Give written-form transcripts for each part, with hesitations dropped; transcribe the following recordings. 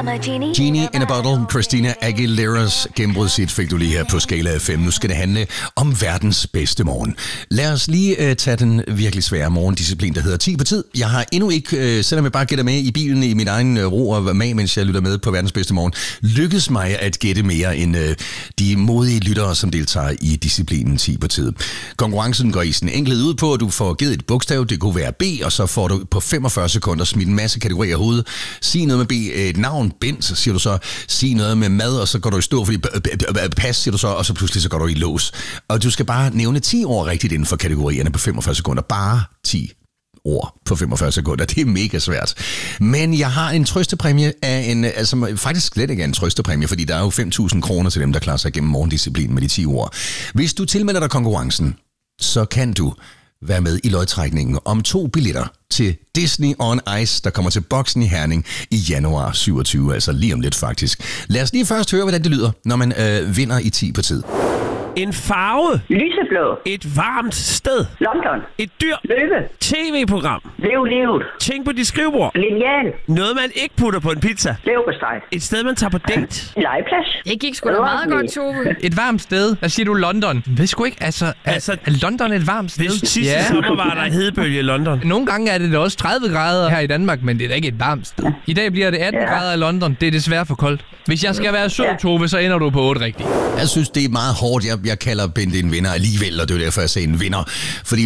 Genie in a Bottle, Christina Aguileras gennembrudshit fik du lige her på skala af 5. Nu skal det handle om verdens bedste morgen. Lad os lige tage den virkelig svære morgendisciplin, der hedder 10 på tid. Jeg har endnu ikke, selvom jeg bare gætter med i bilen i min egen ro og mag, mens jeg lytter med på verdens bedste morgen, lykkedes mig at gætte mere end de modige lyttere, som deltager i disciplinen 10 på tid. Konkurrencen går i sådan enkelt ud på, at du får givet et bogstav, det kunne være B, og så får du på 45 sekunder smidt en masse kategorier i hovedet. Sig noget med B, et navn, Bent, så siger du så, sig noget med mad, og så går du i stå, fordi pas, siger du så, og så pludselig så går du i lås. Og du skal bare nævne 10 ord rigtigt inden for kategorierne på 45 sekunder. Bare 10 ord på 45 sekunder. Det er mega svært. Men jeg har en trøstepræmie af en, altså faktisk slet ikke en trøstepræmie, fordi der er jo 5.000 kroner til dem, der klarer sig igennem morgendisciplinen med de 10 ord. Hvis du tilmelder dig konkurrencen, så kan du være med i lodtrækningen om 2 billetter til Disney on Ice, der kommer til Boksen i Herning i januar 27, altså lige om lidt faktisk. Lad os lige først høre, hvordan det lyder, når man vinder i 10 på tid. En farve. Lyseblå. Et varmt sted. London. Et dyr. Løve. TV-program. Lev. Ting på dit skrivebord. Lineal. Noget, man ikke putter på en pizza. Leverpostej. Et sted, man tager på date. Legeplads. Det gik sgu da meget godt, Tove. Et varmt sted. Hvad siger du, London? Ved sgu ikke, er London et varmt sted? Sidste sommer var der hedebølge i London. Nogle gange er det da også 30 grader her i Danmark, men det er da ikke et varmt sted. I dag bliver det 18 grader i London. Det er desværre for koldt. Hvis jeg skal være sød, Tove, så ender du på 8 rigtigt. Jeg synes, det er meget hårdt. Jeg kalder Bente en vinder alligevel, og det er derfor, jeg sagde en vinder. Fordi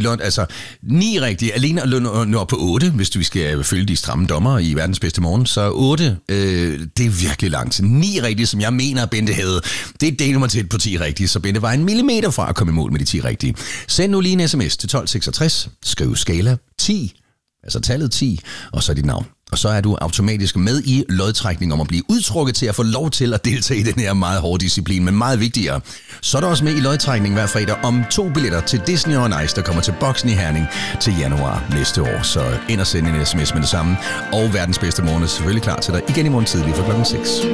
9 rigtigt, alene når på 8, hvis vi skal følge de stramme dommer i verdens bedste morgen, så 8, det er virkelig langt. 9 rigtigt, som jeg mener, Bente havde, det deler mig til på 10 rigtigt, så Bente var en millimeter fra at komme i mål med de 10 rigtige. Send nu lige en sms til 1266, skriv skala 10, altså tallet 10, og så dit navn. Og så er du automatisk med i lodtrækning om at blive udtrukket til at få lov til at deltage i den her meget hårde disciplin. Men meget vigtigere, så er du også med i lodtrækning hver fredag om 2 billetter til Disney on Ice, der kommer til Boksen i Herning til januar næste år. Så ind og send en sms med det samme. Og verdens bedste morgen er selvfølgelig klar til dig igen i morgen tidlig fra klokken 6.